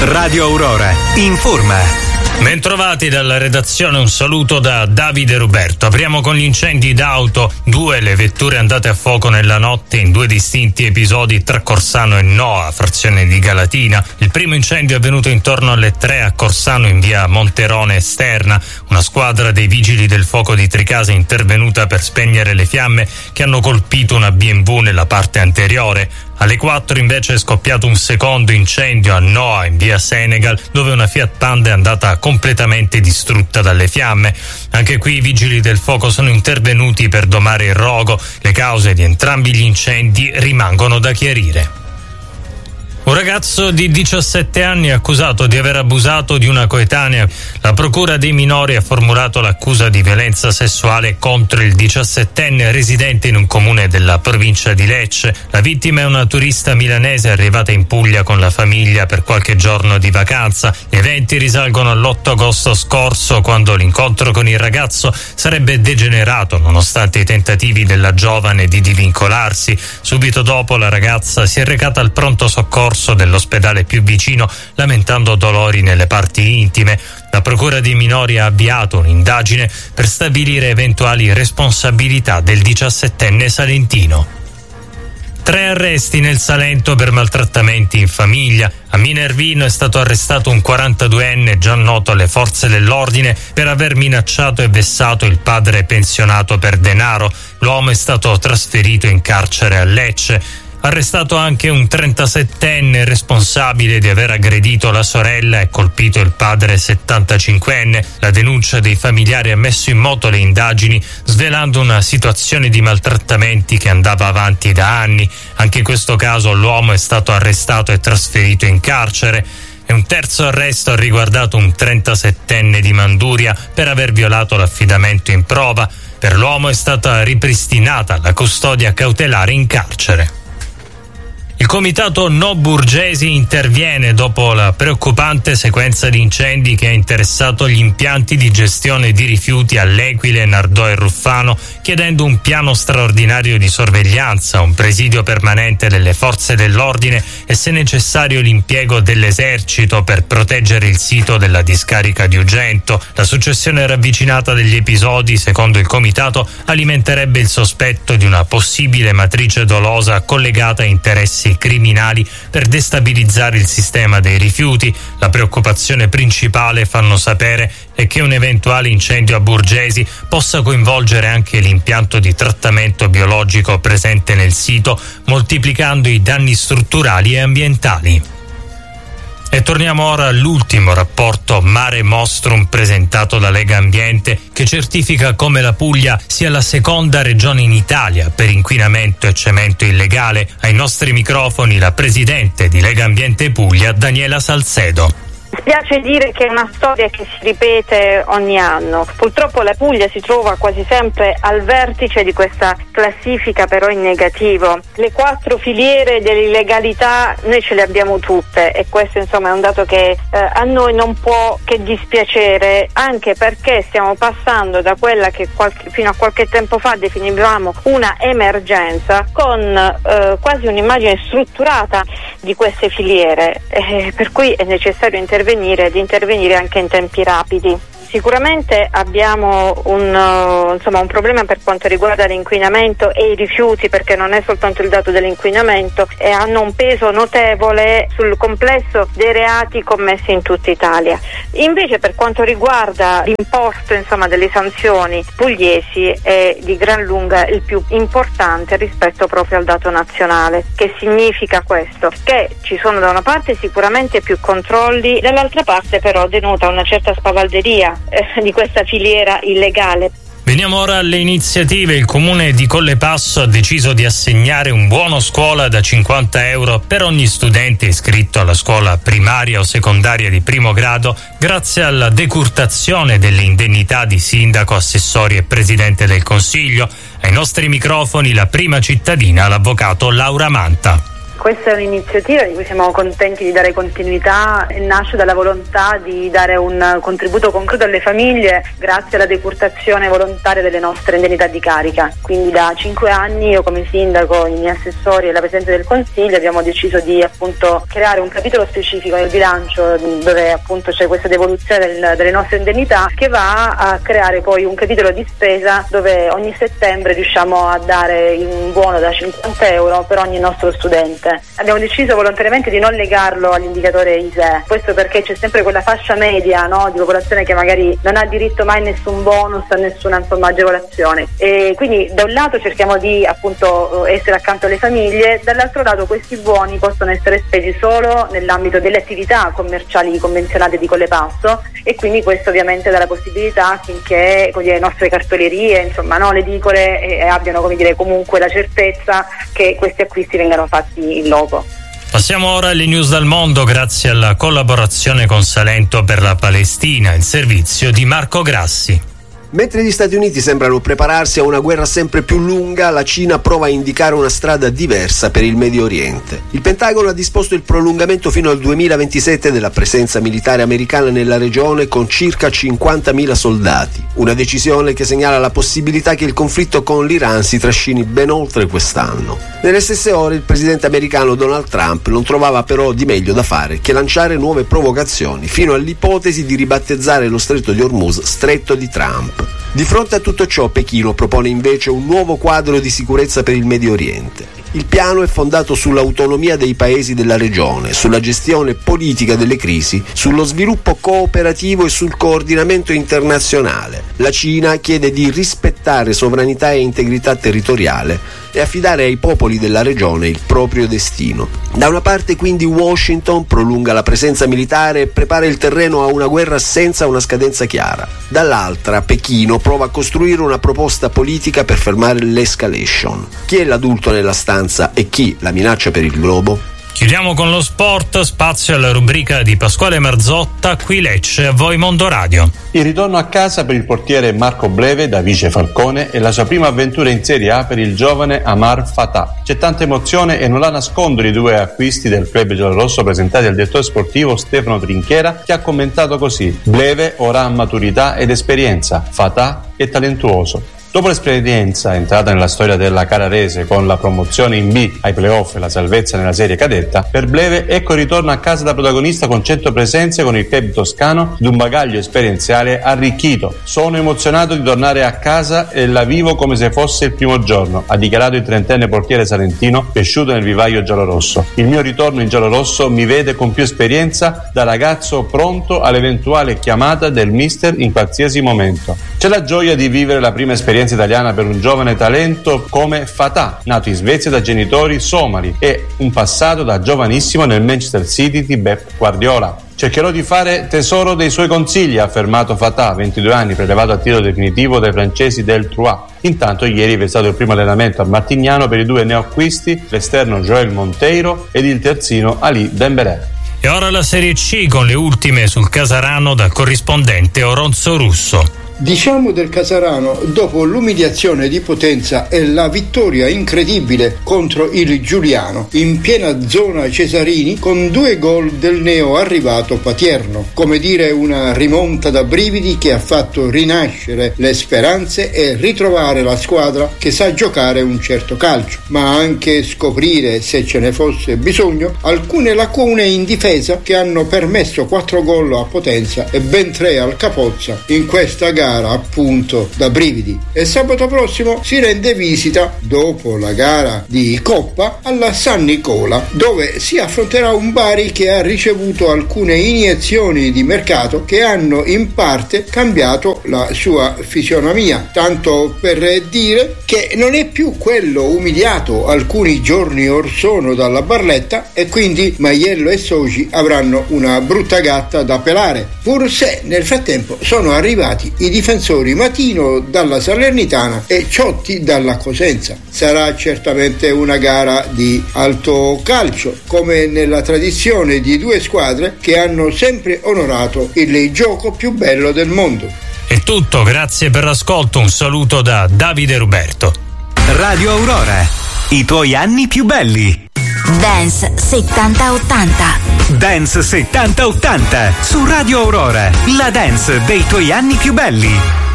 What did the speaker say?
Radio Aurora informa. Bentrovati dalla redazione, un saluto da Davide Ruberto. Apriamo con gli incendi d'auto, 2 le vetture andate a fuoco nella notte in 2 distinti episodi tra Corsano e Noa, frazione di Galatina. Il primo incendio è avvenuto intorno alle 3 a Corsano in via Monterone Esterna. Una squadra dei vigili del fuoco di Tricase è intervenuta per spegnere le fiamme che hanno colpito una B&W nella parte anteriore. Alle 4 invece è scoppiato un secondo incendio a Noa in via Senegal, dove una Fiat Panda è andata completamente distrutta dalle fiamme. Anche qui i vigili del fuoco sono intervenuti per domare il rogo. Le cause di entrambi gli incendi rimangono da chiarire. Un ragazzo di 17 anni è accusato di aver abusato di una coetanea. La procura dei minori ha formulato l'accusa di violenza sessuale contro il 17enne residente in un comune della provincia di Lecce. La vittima è una turista milanese arrivata in Puglia con la famiglia per qualche giorno di vacanza. Gli eventi risalgono all'8 agosto scorso, quando l'incontro con il ragazzo sarebbe degenerato nonostante i tentativi della giovane di divincolarsi. Subito dopo la ragazza si è recata al pronto soccorso dell'ospedale più vicino, lamentando dolori nelle parti intime. La procura dei minori ha avviato un'indagine per stabilire eventuali responsabilità del 17enne salentino. 3 arresti nel Salento per maltrattamenti in famiglia. A Minervino è stato arrestato un 42enne già noto alle forze dell'ordine per aver minacciato e vessato il padre pensionato per denaro. L'uomo è stato trasferito in carcere a Lecce. Arrestato anche un 37enne responsabile di aver aggredito la sorella e colpito il padre 75enne. La denuncia dei familiari ha messo in moto le indagini, svelando una situazione di maltrattamenti che andava avanti da anni. Anche in questo caso l'uomo è stato arrestato e trasferito in carcere. E un terzo arresto ha riguardato un 37enne di Manduria per aver violato l'affidamento in prova. Per l'uomo è stata ripristinata la custodia cautelare in carcere. Il comitato No Burgesi interviene dopo la preoccupante sequenza di incendi che ha interessato gli impianti di gestione di rifiuti all'Equile, Nardò e Ruffano, chiedendo un piano straordinario di sorveglianza, un presidio permanente delle forze dell'ordine e, se necessario, l'impiego dell'esercito per proteggere il sito della discarica di Ugento. La successione ravvicinata degli episodi, secondo il comitato, alimenterebbe il sospetto di una possibile matrice dolosa collegata a interessi criminali per destabilizzare il sistema dei rifiuti. La preoccupazione principale, fanno sapere, è che un eventuale incendio a Burgesi possa coinvolgere anche l'impianto di trattamento biologico presente nel sito, moltiplicando i danni strutturali e ambientali. E torniamo ora all'ultimo rapporto Mare Nostrum presentato da Lega Ambiente, che certifica come la Puglia sia la seconda regione in Italia per inquinamento e cemento illegale. Ai nostri microfoni la presidente di Lega Ambiente Puglia, Daniela Salcedo. Spiace dire che è una storia che si ripete ogni anno. Purtroppo la Puglia si trova quasi sempre al vertice di questa classifica, però in negativo. Le 4 filiere dell'illegalità noi ce le abbiamo tutte, e questo insomma è un dato che a noi non può che dispiacere, anche perché stiamo passando da quella che fino a qualche tempo fa definivamo una emergenza, con quasi un'immagine strutturata di queste filiere, per cui è necessario intervenire anche in tempi rapidi. Sicuramente abbiamo un problema per quanto riguarda l'inquinamento e i rifiuti, perché non è soltanto il dato dell'inquinamento, e hanno un peso notevole sul complesso dei reati commessi in tutta Italia. Invece per quanto riguarda l'imposto delle sanzioni pugliesi è di gran lunga il più importante rispetto proprio al dato nazionale. Che significa questo? Che ci sono da una parte sicuramente più controlli, dall'altra parte però denota una certa spavalderia di questa filiera illegale. Veniamo ora alle iniziative. Il comune di Collepasso ha deciso di assegnare un buono scuola da 50 euro per ogni studente iscritto alla scuola primaria o secondaria di primo grado, grazie alla decurtazione delle indennità di sindaco, assessori e presidente del Consiglio. Ai nostri microfoni la prima cittadina, l'avvocato Laura Manta. Questa è un'iniziativa di cui siamo contenti di dare continuità e nasce dalla volontà di dare un contributo concreto alle famiglie grazie alla decurtazione volontaria delle nostre indennità di carica. Quindi da 5 anni io come sindaco, i miei assessori e la Presidente del Consiglio abbiamo deciso di appunto creare un capitolo specifico nel bilancio dove appunto c'è questa devoluzione delle nostre indennità, che va a creare poi un capitolo di spesa dove ogni settembre riusciamo a dare un buono da 50 euro per ogni nostro studente. Abbiamo deciso volontariamente di non legarlo all'indicatore ISEE, questo perché c'è sempre quella fascia media, no, di popolazione che magari non ha diritto mai a nessun bonus, a nessuna agevolazione, e quindi da un lato cerchiamo di appunto essere accanto alle famiglie, dall'altro lato questi buoni possono essere spesi solo nell'ambito delle attività commerciali convenzionate di Collepasso, e quindi questo ovviamente dà la possibilità affinché le nostre cartolerie, insomma, no, le edicole abbiano comunque la certezza che questi acquisti vengano fatti in loco. Passiamo ora alle news dal mondo grazie alla collaborazione con Salento per la Palestina, il servizio di Marco Grassi. Mentre gli Stati Uniti sembrano prepararsi a una guerra sempre più lunga, la Cina prova a indicare una strada diversa per il Medio Oriente. Il Pentagono ha disposto il prolungamento fino al 2027 della presenza militare americana nella regione con circa 50.000 soldati, una decisione che segnala la possibilità che il conflitto con l'Iran si trascini ben oltre quest'anno. Nelle stesse ore il presidente americano Donald Trump non trovava però di meglio da fare che lanciare nuove provocazioni, fino all'ipotesi di ribattezzare lo stretto di Hormuz Stretto di Trump. Di fronte a tutto ciò, Pechino propone invece un nuovo quadro di sicurezza per il Medio Oriente. Il piano è fondato sull'autonomia dei paesi della regione, sulla gestione politica delle crisi, sullo sviluppo cooperativo e sul coordinamento internazionale. La Cina chiede di rispettare sovranità e integrità territoriale e affidare ai popoli della regione il proprio destino. Da una parte quindi Washington prolunga la presenza militare e prepara il terreno a una guerra senza una scadenza chiara. Dall'altra Pechino prova a costruire una proposta politica per fermare l'escalation. Chi è l'adulto nella stanza e chi la minaccia per il globo? Chiudiamo con lo sport, spazio alla rubrica di Pasquale Marzotta, qui Lecce, a voi Mondo Radio. Il ritorno a casa per il portiere Marco Bleve da vice Falcone e la sua prima avventura in Serie A per il giovane Amar Fatah. C'è tanta emozione e non la nascondono i due acquisti del club giallorosso presentati al direttore sportivo Stefano Trinchera, che ha commentato così: Bleve ora ha maturità ed esperienza, Fatah è talentuoso. Dopo l'esperienza entrata nella storia della Carrarese con la promozione in B ai playoff e la salvezza nella serie cadetta, per Bleve ecco il ritorno a casa da protagonista con 100 presenze con il club toscano ed un bagaglio esperienziale arricchito. Sono emozionato di tornare a casa e la vivo come se fosse il primo giorno, ha dichiarato il 30enne portiere salentino cresciuto nel vivaio giallorosso. Il mio ritorno in giallorosso mi vede con più esperienza da ragazzo pronto all'eventuale chiamata del mister in qualsiasi momento. C'è la gioia di vivere la prima esperienza italiana per un giovane talento come Fatah, nato in Svezia da genitori somali e un passato da giovanissimo nel Manchester City di Pep Guardiola. Cercherò di fare tesoro dei suoi consigli, ha affermato Fatah, 22 anni, prelevato a titolo definitivo dai francesi del Troyes. Intanto ieri è stato il primo allenamento a Martignano per i due neoacquisti, l'esterno Joel Monteiro ed il terzino Ali Dembélé. E ora la Serie C con le ultime sul Casarano dal corrispondente Oronzo Russo. Diciamo del Casarano, dopo l'umiliazione di Potenza e la vittoria incredibile contro il Giuliano in piena zona Cesarini con 2 gol del neo arrivato Patierno, come dire una rimonta da brividi che ha fatto rinascere le speranze e ritrovare la squadra che sa giocare un certo calcio, ma anche scoprire, se ce ne fosse bisogno, alcune lacune in difesa che hanno permesso 4 gol a Potenza e ben 3 al Capozza in questa gara appunto da brividi. E sabato prossimo si rende visita, dopo la gara di Coppa, alla San Nicola, dove si affronterà un Bari che ha ricevuto alcune iniezioni di mercato che hanno in parte cambiato la sua fisionomia, tanto per dire che non è più quello umiliato alcuni giorni or sono dalla Barletta, e quindi Maiello e soci avranno una brutta gatta da pelare, pur se nel frattempo sono arrivati i difensori Matino dalla Salernitana e Ciotti dalla Cosenza. Sarà certamente una gara di alto calcio, come nella tradizione di due squadre che hanno sempre onorato il gioco più bello del mondo. È tutto, grazie per l'ascolto, un saluto da Davide Ruberto. Radio Aurora, i tuoi anni più belli. Dance 7080. Dance 7080 su Radio Aurora, la dance dei tuoi anni più belli.